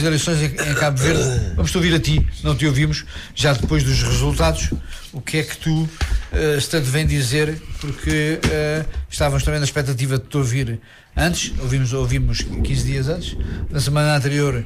das eleições em Cabo Verde. Vamos-te ouvir a ti, não te ouvimos, já depois dos resultados. O que é que tu se te vem dizer? Porque estávamos também na expectativa de te ouvir antes, ouvimos 15 dias antes, na semana anterior,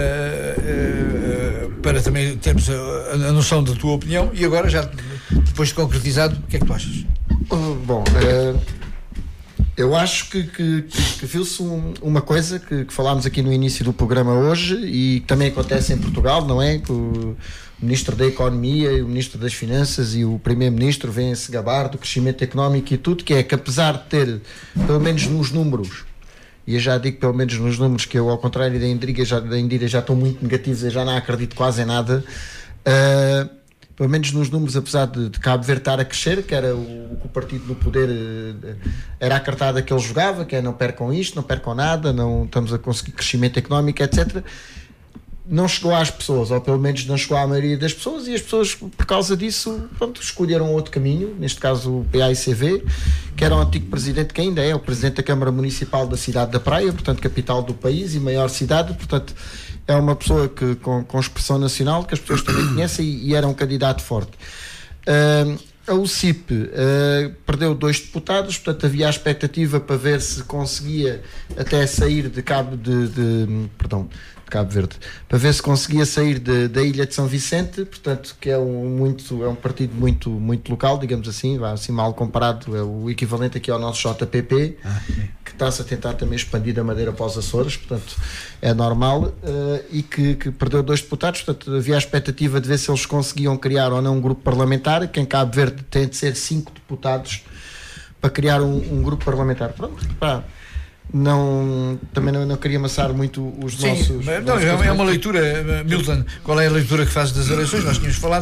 para também termos a noção da tua opinião, e agora, já depois de concretizado, o que é que tu achas? Bom, eu acho que viu-se uma coisa que falámos aqui no início do programa hoje e que também acontece em Portugal, não é? Que o Ministro da Economia e o Ministro das Finanças e o Primeiro-Ministro vêm-se gabar do crescimento económico e tudo, que é que apesar de ter, pelo menos nos números, e eu já digo pelo menos nos números que eu, ao contrário da Indira, já estão muito negativos, eu já não acredito quase em nada, pelo menos nos números, apesar de Cabo Verde estar a crescer, que era o partido no poder, era a cartada que ele jogava, que é não percam isto, não percam nada, não estamos a conseguir crescimento económico, etc. Não chegou às pessoas, ou pelo menos não chegou à maioria das pessoas, e as pessoas, por causa disso, pronto, escolheram outro caminho, neste caso o PAICV, que era o antigo presidente, que ainda é o presidente da Câmara Municipal da cidade da Praia, portanto capital do país e maior cidade, portanto é uma pessoa que, com expressão nacional, que as pessoas também conhecem, e era um candidato forte. A UCIP perdeu 2 deputados, portanto havia a expectativa para ver se conseguia até sair de Cabo Verde, para ver se conseguia sair da Ilha de São Vicente, portanto, que é um partido muito local, digamos assim, assim mal comparado, é o equivalente aqui ao nosso JPP, que está-se a tentar também expandir da Madeira para os Açores, portanto é normal, e que perdeu 2 deputados, portanto havia a expectativa de ver se eles conseguiam criar ou não um grupo parlamentar, que em Cabo Verde tem de ser 5 deputados para criar um grupo parlamentar. Pronto, pá. Também não queria amassar muito os nossos... É uma leitura, Milton, qual é a leitura que fazes das eleições? Nós tínhamos falado,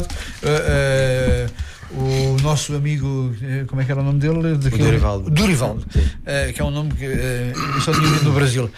o nosso amigo, como é que era o nome dele? Dorivaldo, que é um nome que só tinha vindo do Brasil,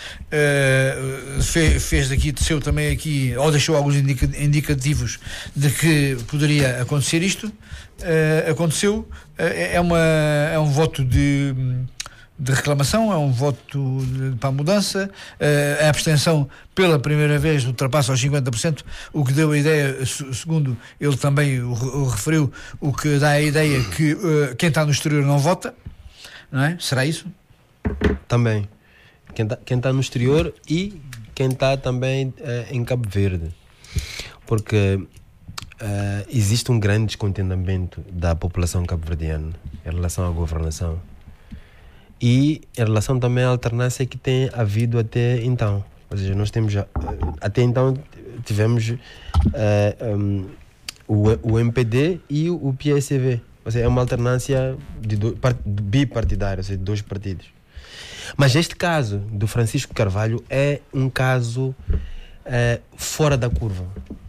fez daqui, teceu também aqui, ou deixou alguns indicativos de que poderia acontecer isto. Aconteceu, é um voto de reclamação, é um voto para a mudança. A abstenção pela primeira vez ultrapassa aos 50%, o que deu a ideia, segundo ele também o referiu, o que dá a ideia que quem está no exterior não vota, não é? Será isso? Também. Quem está no exterior e quem está também em Cabo Verde. Porque existe um grande descontentamento da população cabo-verdiana em relação à governação. E em relação também à alternância que tem havido até então. Ou seja, nós temos até então tivemos o MPD e o PSV. Ou seja, é uma alternância bipartidária, ou seja, de 2 partidos. Mas este caso do Francisco Carvalho é um caso fora da curva.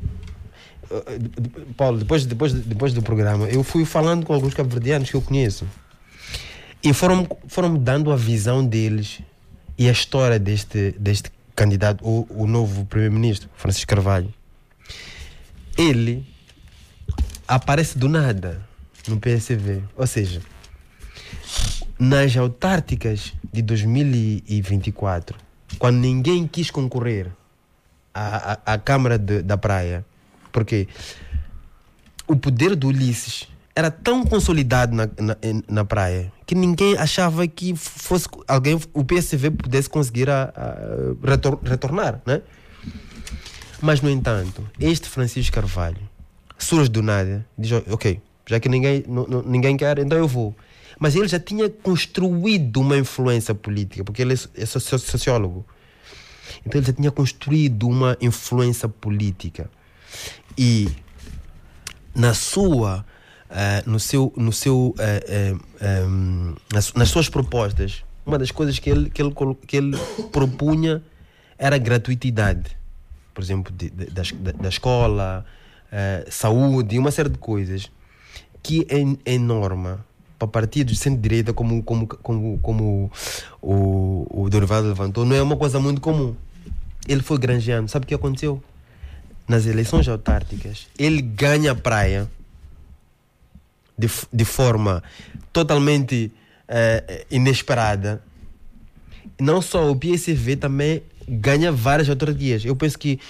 Paulo, depois do programa, eu fui falando com alguns cabo-verdianos que eu conheço. E foram dando a visão deles e a história deste candidato, o novo primeiro-ministro, Francisco Carvalho. Ele aparece do nada no PSV. Ou seja, nas autárquicas de 2024, quando ninguém quis concorrer à Câmara da Praia, porque o poder do Ulisses era tão consolidado na Praia que ninguém achava que fosse alguém, o PSV pudesse conseguir retornar, né? Mas, no entanto, este Francisco Carvalho surge do nada, diz: ok, já que ninguém quer, então eu vou. Mas ele já tinha construído uma influência política, porque ele é sociólogo. Então ele já tinha construído uma influência política. E nas suas propostas, uma das coisas que ele propunha era a gratuitidade, por exemplo, da escola, saúde e uma série de coisas que é norma para partidos de centro-direita, como o Dorivaldo levantou, não é uma coisa muito comum. Ele foi granjeando. Sabe o que aconteceu? Nas eleições autárquicas, ele ganha a Praia de forma totalmente inesperada. Não só o PSV também ganha várias autarquias. Eu penso que